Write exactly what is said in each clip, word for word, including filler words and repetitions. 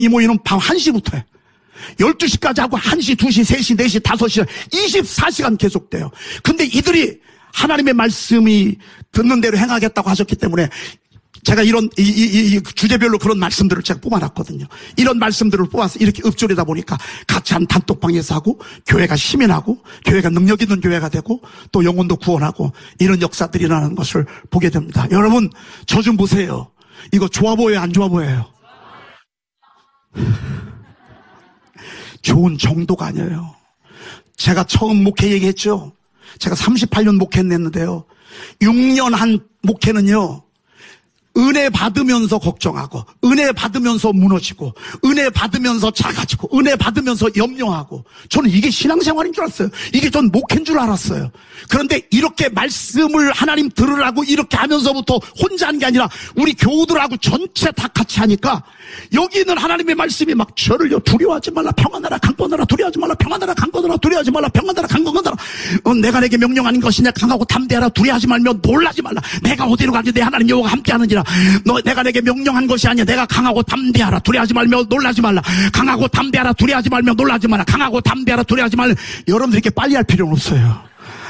이 모임은 밤 한 시부터 해. 열두 시까지 하고 한 시, 두 시, 세 시, 네 시, 다섯 시, 이십사 시간 계속돼요. 근데 이들이 하나님의 말씀이 듣는 대로 행하겠다고 하셨기 때문에 제가 이런 이, 이, 이 주제별로 그런 말씀들을 제가 뽑아놨거든요. 이런 말씀들을 뽑아서 이렇게 읊조리다 보니까 같이 한 단톡방에서 하고 교회가 힘이 나고 교회가 능력 있는 교회가 되고 또 영혼도 구원하고 이런 역사들이 나는 것을 보게 됩니다. 여러분 저 좀 보세요. 이거 좋아 보여요, 안 좋아 보여요? 좋은 정도가 아니에요. 제가 처음 목회 얘기했죠. 제가 삼십팔 년 목회했는데요. 육 년 한 목회는요. 은혜 받으면서 걱정하고 은혜 받으면서 무너지고 은혜 받으면서 작아지고 은혜 받으면서 염려하고 저는 이게 신앙생활인 줄 알았어요. 이게 전 목회인 줄 알았어요. 그런데 이렇게 말씀을 하나님 들으라고 이렇게 하면서부터 혼자 한 게 아니라 우리 교우들하고 전체 다 같이 하니까 여기 있는 하나님의 말씀이 막 저를요 두려워하지 말라 평안하라 강건하라 두려워하지 말라 평안하라 강건하라 두려워하지 말라 평안하라 강건하라 어, 내가 내게 명령하는 것이냐 강하고 담대하라 두려워하지 말며 놀라지 말라 내가 어디로 가든지 내 하나님 여호와가 함께하느니라 너 내가 내게 명령한 것이 아니야. 내가 강하고 담대하라 두려워하지 말며 놀라지 말라 강하고 담대하라 두려워하지 말며 놀라지 말라 강하고 담대하라 두려워하지 말라. 여러분들 이렇게 빨리 할 필요는 없어요.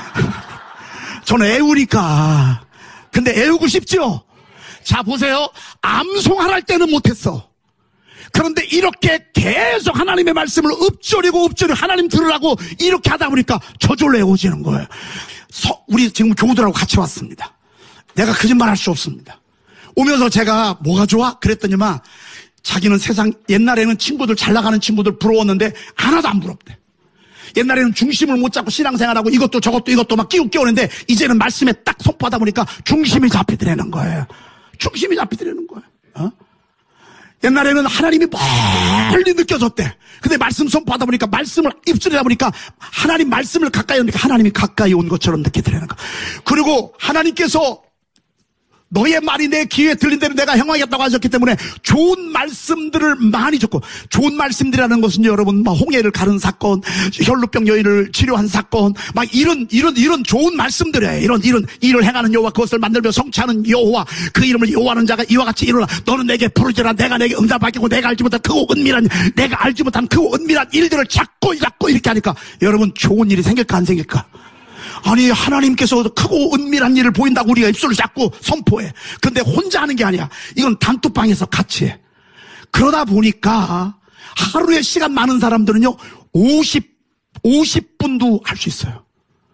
저는 애우니까. 근데 애우고 싶죠? 자 보세요. 암송할 때는 못했어. 그런데 이렇게 계속 하나님의 말씀을 읊조리고 읊조리고 하나님 들으라고 이렇게 하다 보니까 저절로 애워지는 거예요. 서, 우리 지금 교우들하고 같이 왔습니다. 내가 거짓말할 수 없습니다. 오면서 제가 뭐가 좋아? 그랬더니만 자기는 세상 옛날에는 친구들 잘 나가는 친구들 부러웠는데 하나도 안 부럽대. 옛날에는 중심을 못 잡고 신앙생활하고 이것도 저것도 이것도 막 끼우 끼우는데 이제는 말씀에 딱 선포하다 보니까 중심이 잡히더라는 거예요. 중심이 잡히더라는 거예요. 어? 옛날에는 하나님이 멀리 느껴졌대. 근데 말씀 선포하다 보니까 말씀을 입술이다 보니까 하나님 말씀을 가까이 오니까 하나님이 가까이 온 것처럼 느끼더라는 거. 그리고 하나님께서 너의 말이 내 귀에 들린 대로 내가 행하겠다고 하셨기 때문에 좋은 말씀들을 많이 줬고 좋은 말씀들이라는 것은 여러분 막 홍해를 가른 사건, 혈루병 여인을 치료한 사건, 막 이런 이런 이런 좋은 말씀들이에요. 이런 이런 일을 행하는 여호와 그것을 만들며 성취하는 여호와 그 이름을 여호와하는 자가 이와 같이 이루라. 너는 내게 부르짖으라. 내가 내게 응답하겠고 내가 알지 못한 크고 은밀한 내가 알지 못한 크고 은밀한 일들을 찾고 찾고 이렇게 하니까 여러분 좋은 일이 생길까 안 생길까? 아니 하나님께서 크고 은밀한 일을 보인다고 우리가 입술을 잡고 선포해. 근데 혼자 하는 게 아니야. 이건 단톡방에서 같이 해. 그러다 보니까 하루에 시간 많은 사람들은요 오십, 오십 분도 할 수 있어요.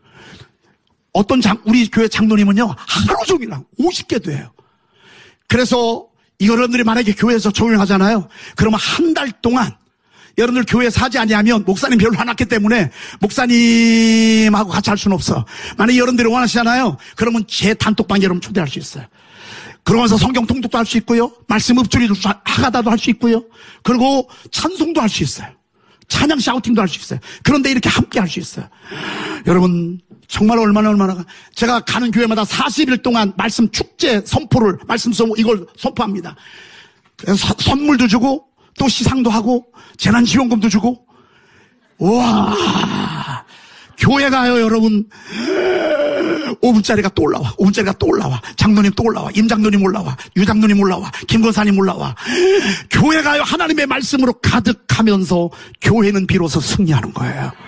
어떤 장, 우리 교회 장로님은요 하루 종일 오십 개도 해요. 그래서 여러분들이 만약에 교회에서 적용하잖아요. 그러면 한 달 동안 여러분들 교회 사지 아니하면 목사님 별로 안 왔기 때문에 목사님하고 같이 할 수는 없어. 만약에 여러분들이 원하시잖아요. 그러면 제 단톡방에 여러분 초대할 수 있어요. 그러면서 성경 통독도 할 수 있고요. 말씀 읊조리도 하가다도 할 수 있고요. 그리고 찬송도 할 수 있어요. 찬양 샤우팅도 할 수 있어요. 그런데 이렇게 함께 할 수 있어요. 여러분 정말 얼마나 얼마나 제가 가는 교회마다 사십 일 동안 말씀 축제 선포를 말씀 선포 이걸 선포합니다. 그래서 선물도 주고 또 시상도 하고 재난지원금도 주고 우와 교회 가요 여러분. 오 분짜리가 또 올라와 오 분짜리가 또 올라와 장로님 또 올라와 임장로님 올라와 유장로님 올라와 김권사님 올라와. 교회 가요 하나님의 말씀으로 가득하면서 교회는 비로소 승리하는 거예요.